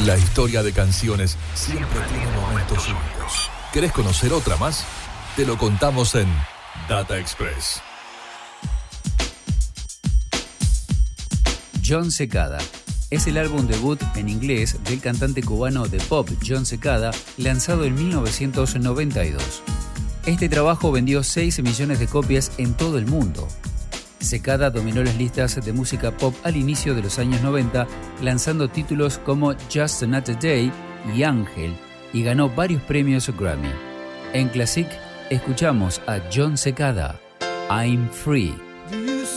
La historia de canciones siempre tiene momentos únicos. ¿Querés conocer otra más? Te lo contamos en Data Express. Jon Secada es el álbum debut en inglés del cantante cubano de pop Jon Secada, lanzado en 1992. Este trabajo vendió 6 millones de copias en todo el mundo. Secada dominó las listas de música pop al inicio de los años 90, lanzando títulos como Just Another Day y Ángel, y ganó varios premios Grammy. En Classic escuchamos a Jon Secada, I'm Free.